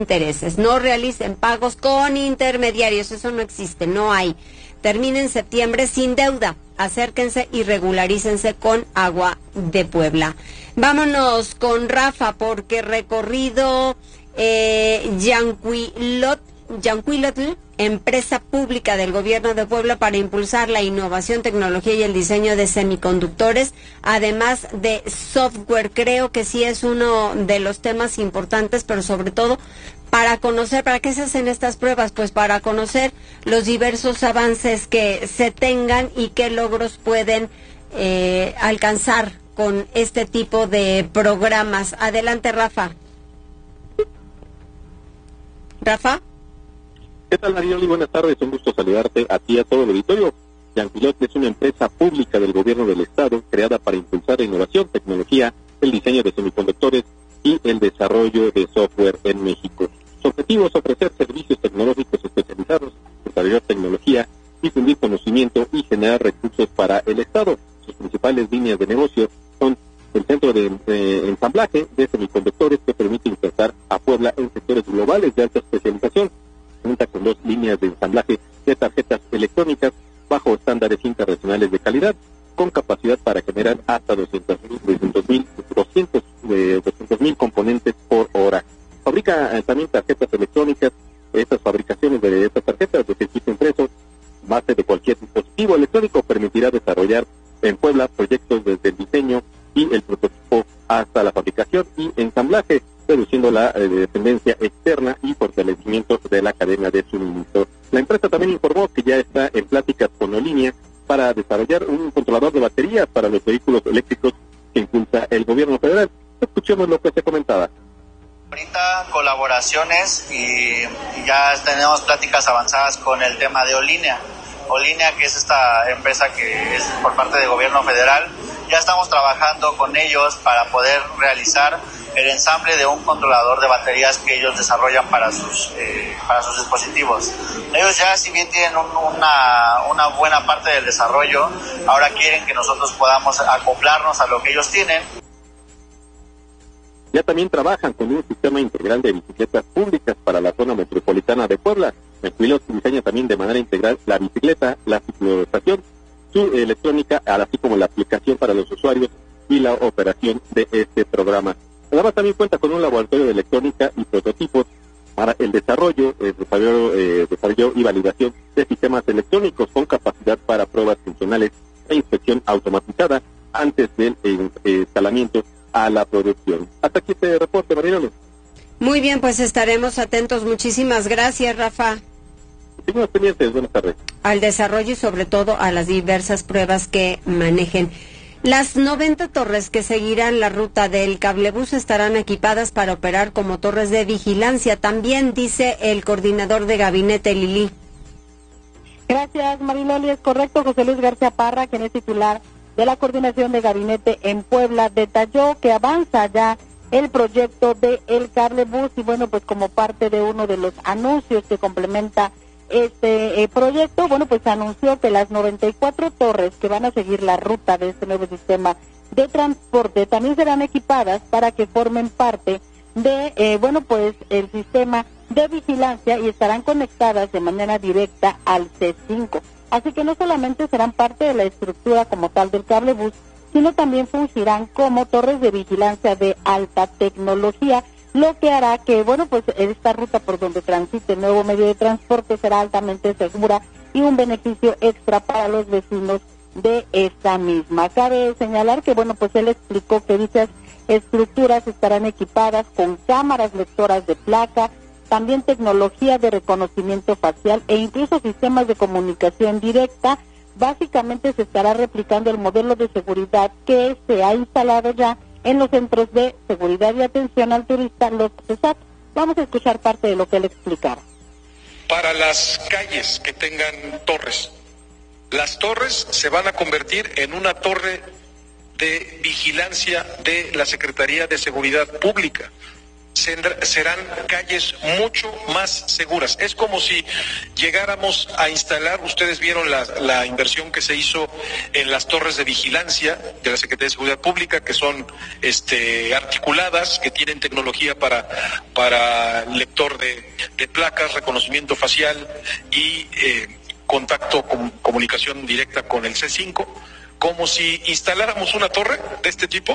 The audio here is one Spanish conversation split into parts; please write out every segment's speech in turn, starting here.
intereses. No realicen pagos con intermediarios, eso no existe, no hay. Termina en septiembre sin deuda. Acérquense y regularícense con Agua de Puebla. Vámonos con Rafa, porque recorrido Yancuilotl, empresa pública del gobierno de Puebla para impulsar la innovación, tecnología y el diseño de semiconductores, además de software. Creo que sí es uno de los temas importantes, pero sobre todo para conocer, ¿para qué se hacen estas pruebas? Pues para conocer los diversos avances que se tengan y qué logros pueden alcanzar con este tipo de programas. Adelante, Rafa. ¿Rafa? ¿Qué tal, Marioli? Buenas tardes, un gusto saludarte a ti y a todo el auditorio. Yancuilotl es una empresa pública del gobierno del estado creada para impulsar la innovación, tecnología, el diseño de semiconductores y el desarrollo de software en México. Su objetivo es ofrecer servicios tecnológicos especializados, desarrollar tecnología, difundir conocimiento y generar recursos para el estado. Sus principales líneas de negocio son el centro de ensamblaje de semiconductores que permite insertar a Puebla en sectores globales de alta especialización. Cuenta con 2 líneas de ensamblaje de tarjetas electrónicas bajo estándares internacionales de calidad, con capacidad para generar hasta 200,000 componentes por hora. Fabrica también tarjetas electrónicas. Estas fabricaciones de estas tarjetas de circuito impreso, base de cualquier dispositivo electrónico, permitirá desarrollar en Puebla proyectos desde el diseño y el prototipo hasta la fabricación y ensamblaje, reduciendo la dependencia externa y fortalecimiento de la cadena de suministro. La empresa también informó que ya está en pláticas con Olinia para desarrollar un controlador de baterías para los vehículos eléctricos que impulsa el gobierno federal. Escuchemos lo que se comentaba. Ahorita colaboraciones y ya tenemos pláticas avanzadas con el tema de Olinia, que es esta empresa que es por parte del gobierno federal. Ya estamos trabajando con ellos para poder realizar el ensamble de un controlador de baterías que ellos desarrollan para sus dispositivos. Ellos ya, si bien tienen una buena parte del desarrollo, ahora quieren que nosotros podamos acoplarnos a lo que ellos tienen. Ya también trabajan con un sistema integral de bicicletas públicas para la zona metropolitana de Puebla. Yancuilotl diseña también de manera integral la bicicleta, la cicloestación, su electrónica, así como la aplicación para los usuarios y la operación de este programa. Además también cuenta con un laboratorio de electrónica y prototipos para el desarrollo y validación de sistemas electrónicos con capacidad para pruebas funcionales e inspección automatizada antes del instalamiento a la producción. Hasta aquí este reporte, Mariano. Muy bien, pues estaremos atentos. Muchísimas gracias, Rafa. Seguimos pendientes, buenas tardes. Al desarrollo y sobre todo a las diversas pruebas que manejen. Las 90 torres que seguirán la ruta del cablebús estarán equipadas para operar como torres de vigilancia, también dice el coordinador de gabinete, Lili. Gracias, Mariloli. Es correcto. José Luis García Parra, quien es titular de la coordinación de gabinete en Puebla, detalló que avanza ya el proyecto de el cablebús y bueno, pues como parte de uno de los anuncios que complementa este proyecto, bueno, pues anunció que las 94 torres que van a seguir la ruta de este nuevo sistema de transporte también serán equipadas para que formen parte de, bueno, pues el sistema de vigilancia y estarán conectadas de manera directa al C5. Así que no solamente serán parte de la estructura como tal del cablebús, sino también fungirán como torres de vigilancia de alta tecnología, lo que hará que, bueno, pues esta ruta por donde transite el nuevo medio de transporte será altamente segura y un beneficio extra para los vecinos de esta misma. Cabe señalar que, bueno, pues él explicó que dichas estructuras estarán equipadas con cámaras lectoras de placa, también tecnología de reconocimiento facial e incluso sistemas de comunicación directa. Básicamente se estará replicando el modelo de seguridad que se ha instalado ya en los centros de seguridad y atención al turista, los CESAT. Vamos a escuchar parte de lo que él explicaba. Para las calles que tengan torres, las torres se van a convertir en una torre de vigilancia de la Secretaría de Seguridad Pública. serán calles mucho más seguras. Es como si llegáramos a instalar, ustedes vieron la inversión que se hizo en las torres de vigilancia de la Secretaría de Seguridad Pública, que son articuladas, que tienen tecnología para lector de placas, reconocimiento facial y contacto, comunicación directa con el C5, como si instaláramos una torre de este tipo.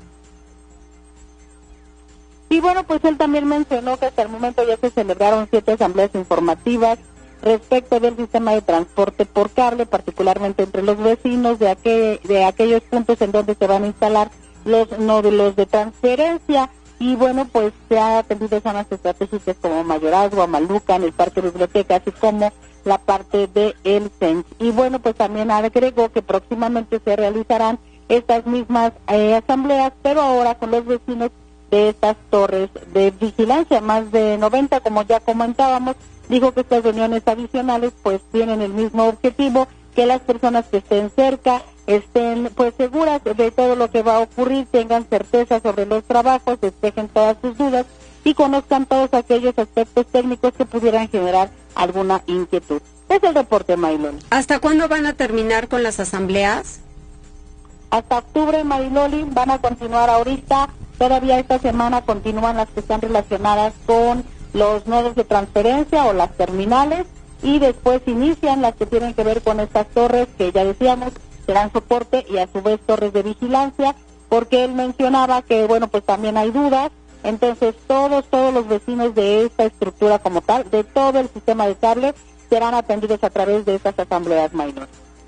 Y bueno, pues él también mencionó que hasta el momento ya se celebraron 7 asambleas informativas respecto del sistema de transporte por cable, particularmente entre los vecinos de aquellos puntos en donde se van a instalar los nódulos de transferencia. Y bueno, pues se ha atendido zonas estratégicas como Mayorazgo, Amalucan, en el Parque Biblioteca, así como la parte de El CENS. Y bueno, pues también agregó que próximamente se realizarán estas mismas asambleas, pero ahora con los vecinos de estas torres de vigilancia, más de 90, como ya comentábamos. Dijo que estas reuniones adicionales pues tienen el mismo objetivo, que las personas que estén cerca estén pues seguras de todo lo que va a ocurrir, tengan certeza sobre los trabajos, despejen todas sus dudas y conozcan todos aquellos aspectos técnicos que pudieran generar alguna inquietud. Es el reporte, Mariloli. ¿Hasta cuándo van a terminar con las asambleas? Hasta octubre, Mariloli, van a continuar ahorita. Todavía esta semana continúan las que están relacionadas con los nodos de transferencia o las terminales, y después inician las que tienen que ver con estas torres que ya decíamos serán soporte y a su vez torres de vigilancia, porque él mencionaba que bueno, pues también hay dudas. Entonces todos los vecinos de esta estructura como tal, de todo el sistema de cable, serán atendidos a través de estas asambleas mayores.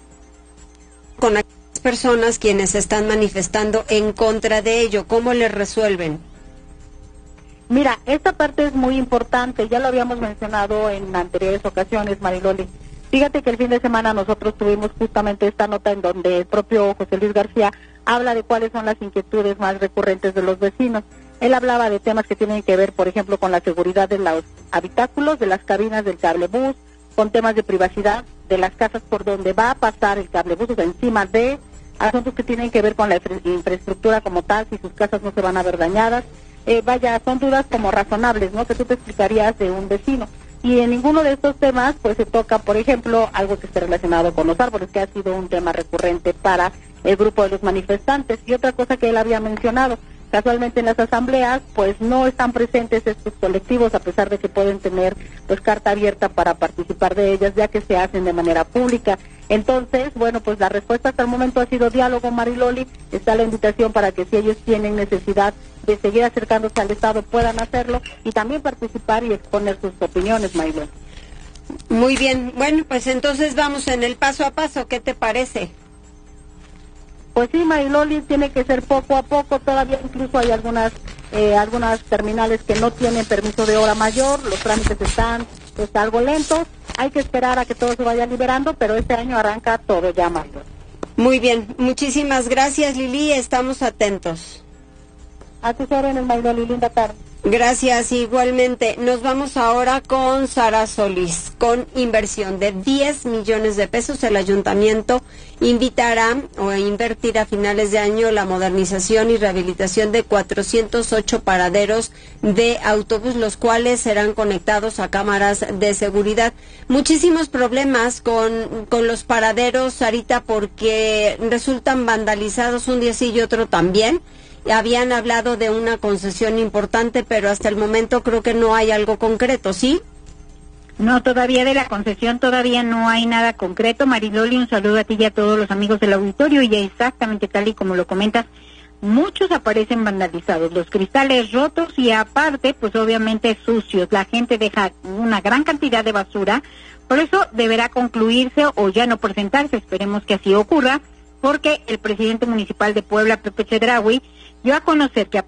Con personas quienes están manifestando en contra de ello, ¿cómo les resuelven? Mira, esta parte es muy importante, ya lo habíamos mencionado en anteriores ocasiones, Mariloli. Fíjate que el fin de semana nosotros tuvimos justamente esta nota en donde el propio José Luis García habla de cuáles son las inquietudes más recurrentes de los vecinos. Él hablaba de temas que tienen que ver, por ejemplo, con la seguridad de los habitáculos, de las cabinas del cablebús, con temas de privacidad, de las casas por donde va a pasar el cablebús, o sea, encima de asuntos que tienen que ver con la infraestructura como tal, si sus casas no se van a ver dañadas. Son dudas como razonables, ¿no?, que tú te explicarías de un vecino. Y en ninguno de estos temas, pues se toca, por ejemplo, algo que esté relacionado con los árboles, que ha sido un tema recurrente para el grupo de los manifestantes. Y otra cosa que él había mencionado, casualmente en las asambleas, pues no están presentes estos colectivos, a pesar de que pueden tener pues carta abierta para participar de ellas, ya que se hacen de manera pública. Entonces, bueno, pues la respuesta hasta el momento ha sido diálogo, Mariloli. Está la invitación para que si ellos tienen necesidad de seguir acercándose al Estado, puedan hacerlo y también participar y exponer sus opiniones, Mariloli. Muy bien, bueno, pues entonces vamos en el paso a paso, ¿qué te parece? Pues sí, Mariloli, tiene que ser poco a poco, todavía incluso hay algunas terminales que no tienen permiso de hora mayor, los trámites están pues algo lentos, hay que esperar a que todo se vaya liberando, pero este año arranca todo ya, Mariloli. Muy bien, muchísimas gracias, Lili, estamos atentos. A tus órdenes, Mariloli, linda tarde. Gracias, igualmente. Nos vamos ahora con Sara Solís. Con inversión de 10 millones de pesos, el ayuntamiento invitará o invertirá a finales de año la modernización y rehabilitación de 408 paraderos de autobús, los cuales serán conectados a cámaras de seguridad. Muchísimos problemas con los paraderos, Sarita, porque resultan vandalizados un día sí y otro también. Habían hablado de una concesión importante, pero hasta el momento creo que no hay algo concreto, ¿sí? No, todavía de la concesión todavía no hay nada concreto. Mariloli, un saludo a ti y a todos los amigos del auditorio, y exactamente tal y como lo comentas, muchos aparecen vandalizados, los cristales rotos y aparte, pues obviamente sucios. La gente deja una gran cantidad de basura, por eso deberá concluirse o ya no presentarse, esperemos que así ocurra, porque el presidente municipal de Puebla, Pepe Chedraui, dio a conocer que a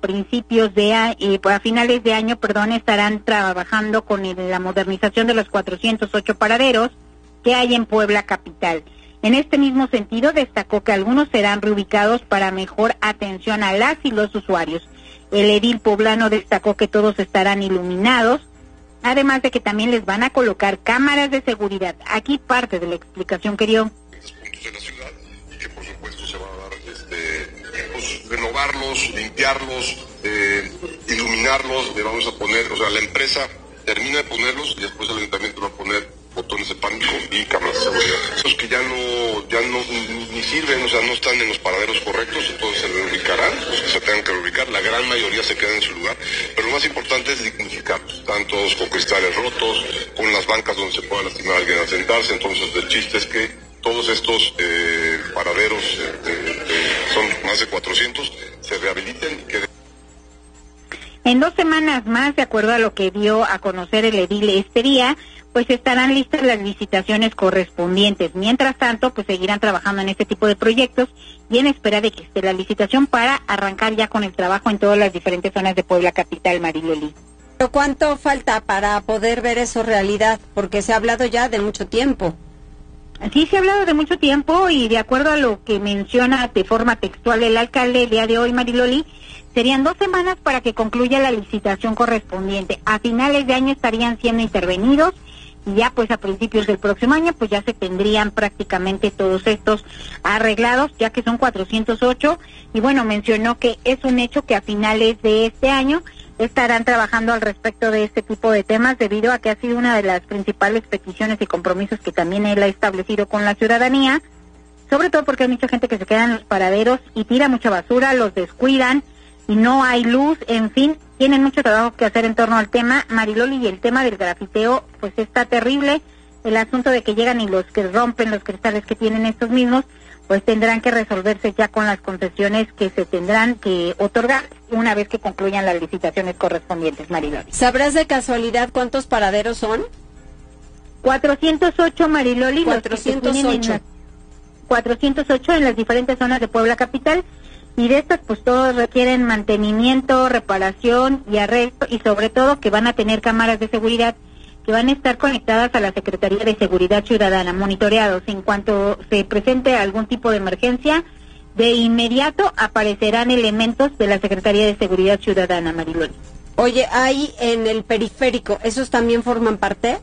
finales de año, estarán trabajando con la modernización de los 408 paraderos que hay en Puebla capital. En este mismo sentido, destacó que algunos serán reubicados para mejor atención a las y los usuarios. El edil poblano destacó que todos estarán iluminados, además de que también les van a colocar cámaras de seguridad. Aquí parte de la explicación que dio. De la ciudad, y que por supuesto se va a dar renovarlos arreglarlos, limpiarlos, iluminarlos, le vamos a poner, o sea, la empresa termina de ponerlos y después el ayuntamiento va a poner botones de pánico y cámaras de seguridad. Esos que ya no ni sirven, o sea, no están en los paraderos correctos, entonces se reubicarán, los que se tengan que reubicar, la gran mayoría se quedan en su lugar, pero lo más importante es dignificarlos. Están todos con cristales rotos, con las bancas donde se pueda lastimar a alguien al sentarse, entonces el chiste es que todos estos paraderos, son más de 400, se rehabiliten y queden. En 2 semanas más, de acuerdo a lo que dio a conocer el edil este día, pues estarán listas las licitaciones correspondientes. Mientras tanto, pues seguirán trabajando en este tipo de proyectos y en espera de que esté la licitación para arrancar ya con el trabajo en todas las diferentes zonas de Puebla capital, Mariloli. ¿Pero cuánto falta para poder ver eso realidad? Porque se ha hablado ya de mucho tiempo. Sí, se ha hablado de mucho tiempo y de acuerdo a lo que menciona de forma textual el alcalde el día de hoy, Mariloli, serían 2 semanas para que concluya la licitación correspondiente. A finales de año estarían siendo intervenidos y ya pues a principios del próximo año pues ya se tendrían prácticamente todos estos arreglados, ya que son 408. Y bueno, mencionó que es un hecho que a finales de este año estarán trabajando al respecto de este tipo de temas, debido a que ha sido una de las principales peticiones y compromisos que también él ha establecido con la ciudadanía, sobre todo porque hay mucha gente que se queda en los paraderos y tira mucha basura, los descuidan y no hay luz, en fin, tienen mucho trabajo que hacer en torno al tema, Mariloli, y el tema del grafiteo, pues está terrible, el asunto de que llegan y los que rompen los cristales que tienen estos mismos, pues tendrán que resolverse ya con las concesiones que se tendrán que otorgar una vez que concluyan las licitaciones correspondientes, Mariloli. ¿Sabrás de casualidad cuántos paraderos son? 408, Mariloli. 408. 408 en las diferentes zonas de Puebla capital, y de estas pues todos requieren mantenimiento, reparación y arreglo, y sobre todo que van a tener cámaras de seguridad que van a estar conectadas a la Secretaría de Seguridad Ciudadana, monitoreados. En cuanto se presente algún tipo de emergencia, de inmediato aparecerán elementos de la Secretaría de Seguridad Ciudadana, Mariloli. Oye, ahí en el periférico, ¿esos también forman parte?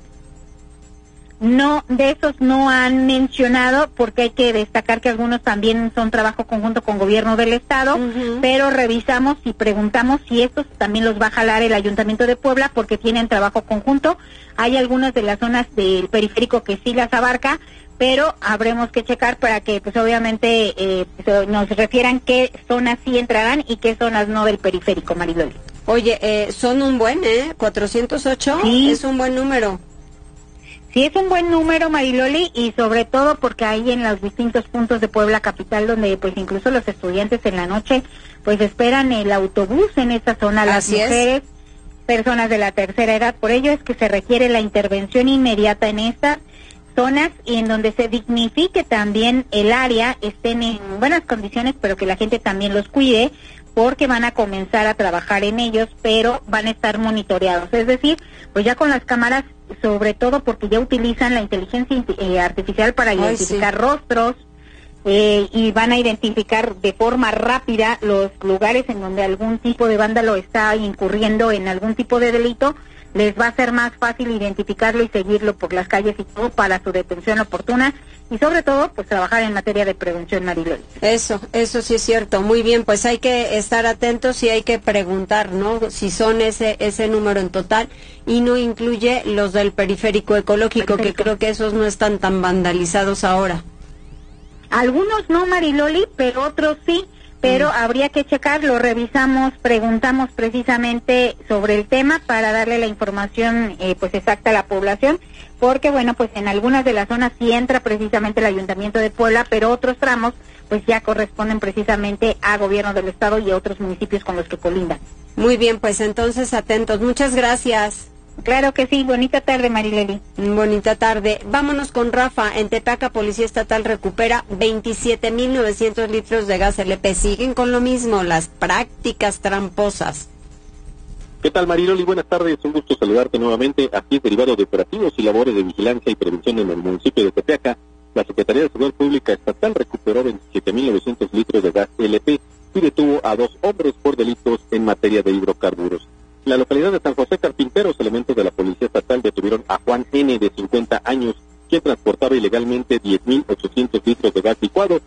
No, de esos no han mencionado, porque hay que destacar que algunos también son trabajo conjunto con gobierno del estado, pero revisamos y preguntamos si estos también los va a jalar el Ayuntamiento de Puebla, porque tienen trabajo conjunto. Hay algunas de las zonas del periférico que sí las abarca, pero habremos que checar para que pues obviamente nos refieran qué zonas sí entrarán y qué zonas no del periférico, Mariloli. Oye, son un buen, 408, sí. Es un buen número. Sí, es un buen número, Mariloli, y sobre todo porque hay en los distintos puntos de Puebla capital donde pues incluso los estudiantes en la noche pues esperan el autobús en esa zona, las mujeres, personas de la tercera edad. Por ello es que se requiere la intervención inmediata en estas zonas y en donde se dignifique también el área, estén en buenas condiciones, pero que la gente también los cuide, porque van a comenzar a trabajar en ellos, pero van a estar monitoreados. Es decir, pues ya con las cámaras, sobre todo porque ya utilizan la inteligencia artificial para identificar rostros, y van a identificar de forma rápida los lugares en donde algún tipo de vándalo está incurriendo en algún tipo de delito. Les va a ser más fácil identificarlo y seguirlo por las calles y todo para su detención oportuna, y sobre todo pues trabajar en materia de prevención, Mariloli. Eso sí es cierto. Muy bien, pues hay que estar atentos y hay que preguntar, ¿no? Si son ese número en total y no incluye los del periférico ecológico. Perfecto. Que creo que esos no están tan vandalizados ahora. Algunos no, Mariloli, pero otros sí. Pero habría que checarlo, revisamos, preguntamos precisamente sobre el tema para darle la información pues exacta a la población, porque bueno, pues en algunas de las zonas sí entra precisamente el Ayuntamiento de Puebla, pero otros tramos pues ya corresponden precisamente a gobierno del estado y a otros municipios con los que colindan. Muy bien, pues entonces atentos, muchas gracias. Claro que sí, bonita tarde, Mariloli. Bonita tarde. Vámonos con Rafa. En Tepeaca, Policía Estatal recupera 27,900 litros de gas LP. Siguen con lo mismo, las prácticas tramposas. ¿Qué tal, Mariloli? Buenas tardes, un gusto saludarte nuevamente. Aquí es derivado de operativos y labores de vigilancia y prevención en el municipio de Tepeaca. La Secretaría de Seguridad Pública Estatal recuperó 27,900 litros de gas LP y detuvo a 2 hombres por delitos en materia de hidrocarburos. En la localidad de San José Carpinteros, elementos de la Policía Estatal detuvieron a Juan N., de 50 años, quien transportaba ilegalmente 10,800 litros de gas licuado, un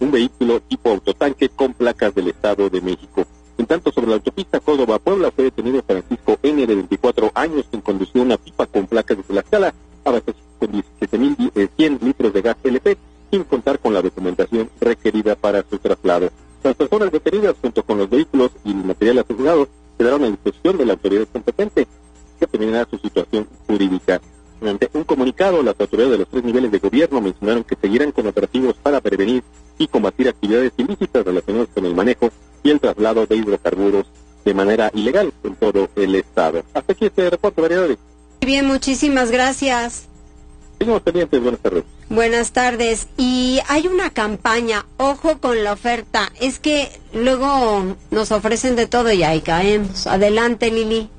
un vehículo tipo autotanque con placas del Estado de México. En tanto, sobre la autopista Córdoba-Puebla fue detenido Francisco N., de 24 años, quien condució una pipa con placas de Tlaxcala, abastecido con 17.100 litros de gas LP, sin contar con la documentación requerida para su traslado. Las personas detenidas, junto con los vehículos y el material asegurado, quedaron a disposición de la autoridad competente, que determinará su situación jurídica. Mediante un comunicado, las autoridades de los 3 niveles de gobierno mencionaron que seguirán con operativos para prevenir y combatir actividades ilícitas relacionadas con el manejo y el traslado de hidrocarburos de manera ilegal en todo el estado. Hasta aquí este reporte, variedades. Muy bien, muchísimas gracias. Seguimos pendientes, buenas tardes. Buenas tardes. Y hay una campaña, ojo con la oferta. Es que luego nos ofrecen de todo y ahí caemos. Adelante, Lili.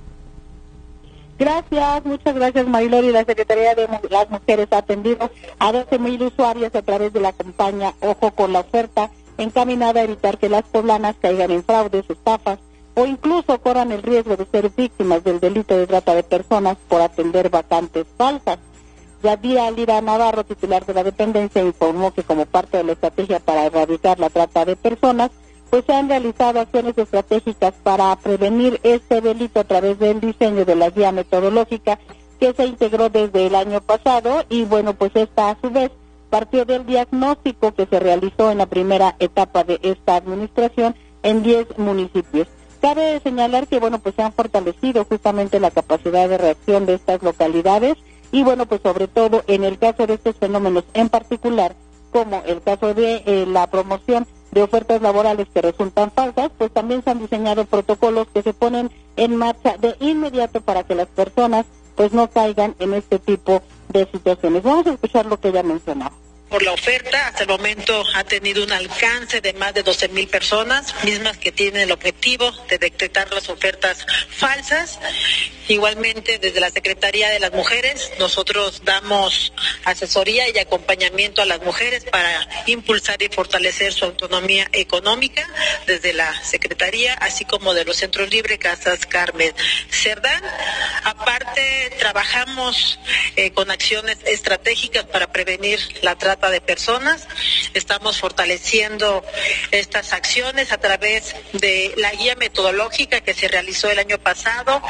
Gracias, muchas gracias, Mariloli. La Secretaría de las Mujeres ha atendido a 12,000 usuarias a través de la campaña Ojo con la Oferta, encaminada a evitar que las poblanas caigan en fraudes, estafas o incluso corran el riesgo de ser víctimas del delito de trata de personas por atender vacantes falsas. Yadira Lira Navarro, titular de la dependencia, informó que como parte de la estrategia para erradicar la trata de personas, pues se han realizado acciones estratégicas para prevenir este delito a través del diseño de la guía metodológica que se integró desde el año pasado y bueno, pues esta a su vez partió del diagnóstico que se realizó en la primera etapa de esta administración en 10 municipios. Cabe señalar que bueno, pues se han fortalecido justamente la capacidad de reacción de estas localidades y bueno, pues sobre todo en el caso de estos fenómenos en particular, como el caso de la promoción de ofertas laborales que resultan falsas, pues también se han diseñado protocolos que se ponen en marcha de inmediato para que las personas pues no caigan en este tipo de situaciones. Vamos a escuchar lo que ella mencionaba. Por la oferta, hasta el momento ha tenido un alcance de más de 12,000 personas, mismas que tienen el objetivo de detectar las ofertas falsas. Igualmente, desde la Secretaría de las Mujeres, nosotros damos asesoría y acompañamiento a las mujeres para impulsar y fortalecer su autonomía económica desde la Secretaría, así como de los Centros Libre Casas Carmen Cerdán. Aparte, trabajamos con acciones estratégicas para prevenir la trata de personas. Estamos fortaleciendo estas acciones a través de la guía metodológica que se realizó el año pasado.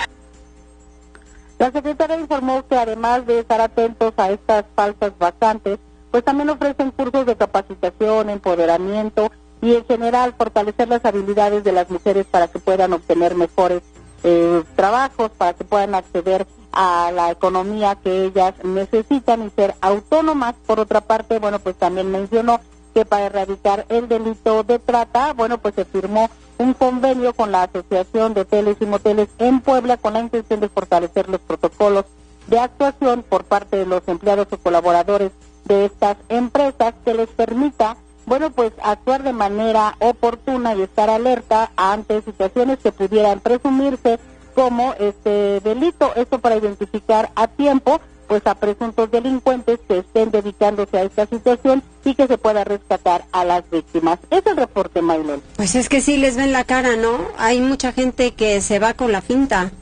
La secretaria informó que además de estar atentos a estas falsas vacantes, pues también ofrecen cursos de capacitación, empoderamiento y en general fortalecer las habilidades de las mujeres para que puedan obtener mejores trabajos, para que puedan acceder a la economía que ellas necesitan y ser autónomas. Por otra parte, bueno, pues también mencionó que para erradicar el delito de trata, bueno, pues se firmó un convenio con la Asociación de Hoteles y Moteles en Puebla con la intención de fortalecer los protocolos de actuación por parte de los empleados o colaboradores de estas empresas que les permita, bueno, pues actuar de manera oportuna y estar alerta ante situaciones que pudieran presumirse como este delito. Esto para identificar a tiempo pues a presuntos delincuentes que estén dedicándose a esta situación y que se pueda rescatar a las víctimas. Es el reporte, Maylon. Pues es que sí les ven la cara, ¿no? Hay mucha gente que se va con la finta.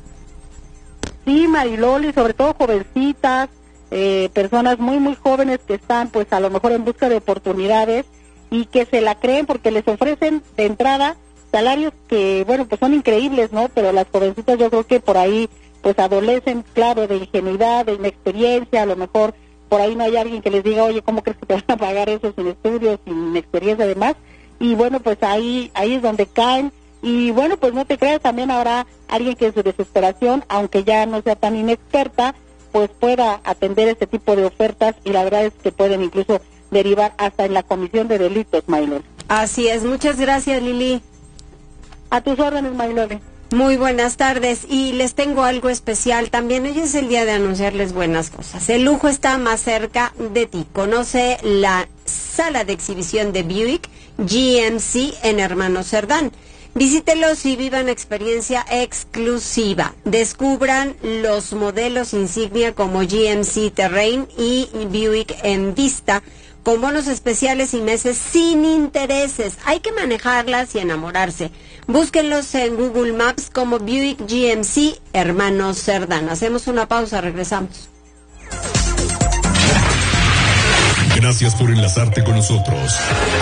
Sí, Mariloli, sobre todo jovencitas, personas muy, muy jóvenes que están pues a lo mejor en busca de oportunidades y que se la creen porque les ofrecen de entrada salarios que, bueno, pues son increíbles, ¿no? Pero las jovencitas yo creo que por ahí pues adolecen, claro, de ingenuidad, de inexperiencia, a lo mejor por ahí no hay alguien que les diga, oye, ¿cómo crees que te van a pagar eso sin estudios, sin experiencia además? Y bueno, pues ahí es donde caen. Y bueno, pues no te creas, también habrá alguien que en su desesperación, aunque ya no sea tan inexperta, pues pueda atender este tipo de ofertas y la verdad es que pueden incluso derivar hasta en la comisión de delitos, Maylor. Así es, muchas gracias, Lili. A tus órdenes, Maylor. Muy buenas tardes y les tengo algo especial también. Hoy es el día de anunciarles buenas cosas. El lujo está más cerca de ti. Conoce la sala de exhibición de Buick GMC en Hermanos Cerdán. Visítelos y vivan experiencia exclusiva. Descubran los modelos insignia como GMC Terrain y Buick Envista con bonos especiales y meses sin intereses. Hay que manejarlas y enamorarse. Búsquenlos en Google Maps como Buick GMC Hermanos Cerdán. Hacemos una pausa, regresamos. Gracias por enlazarte con nosotros.